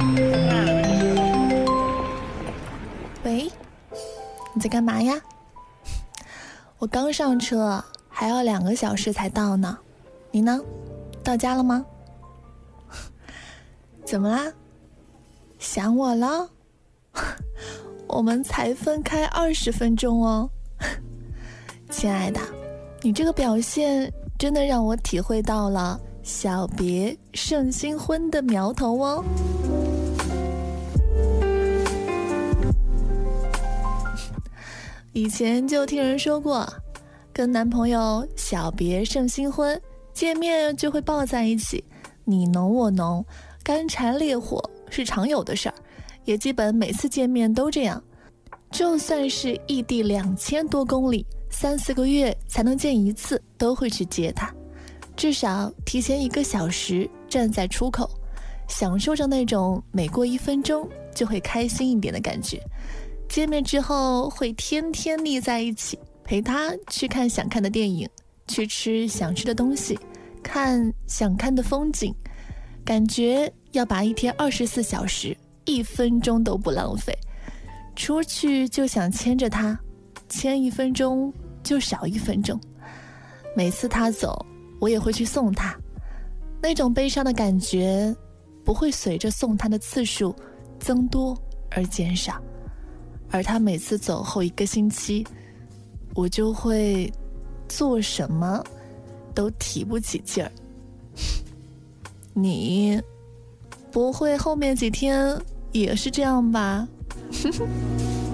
喂，你在干嘛呀？我刚上车，还要2个小时才到呢。你呢？到家了吗？怎么啦？想我了？我们才分开20分钟哦。亲爱的，你这个表现真的让我体会到了小别胜新婚的苗头哦。以前就听人说过，跟男朋友小别胜新婚，见面就会抱在一起，你侬我侬，干柴烈火是常有的事儿，也基本每次见面都这样。就算是异地2000多公里，3、4个月才能见一次，都会去接他，至少提前1个小时站在出口，享受着那种每过1分钟就会开心一点的感觉。见面之后会天天腻在一起，陪他去看想看的电影，去吃想吃的东西，看想看的风景，感觉要把一天24小时1分钟都不浪费。出去就想牵着他，牵1分钟就少1分钟。每次他走，我也会去送他，那种悲伤的感觉不会随着送他的次数增多而减少。而他每次走后1个星期，我就会做什么都提不起劲儿。你不会后面几天也是这样吧？